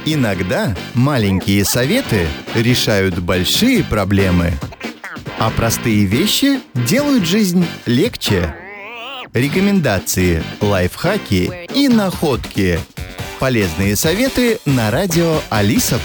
Иногда маленькие советы решают большие проблемы, а простые вещи делают жизнь легче. Рекомендации, лайфхаки и находки. Полезные советы на радио Алиса+.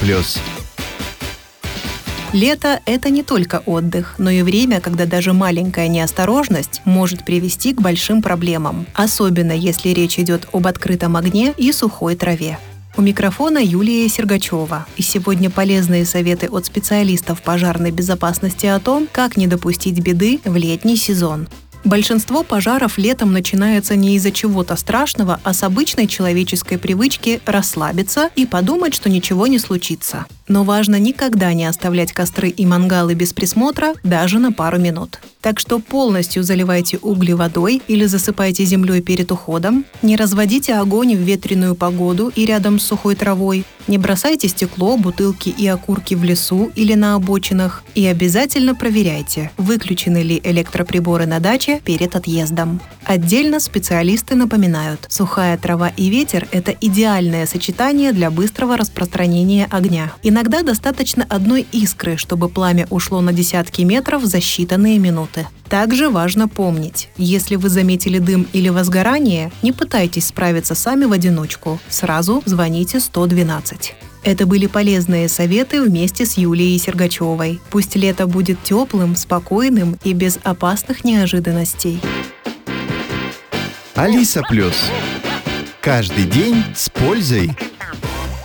Лето – это не только отдых, но и время, когда даже маленькая неосторожность может привести к большим проблемам, особенно если речь идет об открытом огне и сухой траве. У микрофона Юлия Сергачева, и сегодня полезные советы от специалистов пожарной безопасности о том, как не допустить беды в летний сезон. Большинство пожаров летом начинается не из-за чего-то страшного, а с обычной человеческой привычки расслабиться и подумать, что ничего не случится. Но важно никогда не оставлять костры и мангалы без присмотра даже на пару минут. Так что полностью заливайте угли водой или засыпайте землей перед уходом, не разводите огонь в ветреную погоду и рядом с сухой травой, не бросайте стекло, бутылки и окурки в лесу или на обочинах и обязательно проверяйте, выключены ли электроприборы на даче перед отъездом. Отдельно специалисты напоминают, сухая трава и ветер – это идеальное сочетание для быстрого распространения огня. Иногда достаточно одной искры, чтобы пламя ушло на десятки метров за считанные минуты. Также важно помнить, если вы заметили дым или возгорание, не пытайтесь справиться сами в одиночку, сразу звоните 112. Это были полезные советы вместе с Юлией Сергачевой. Пусть лето будет теплым, спокойным и без опасных неожиданностей. Алиса+. Каждый день с пользой.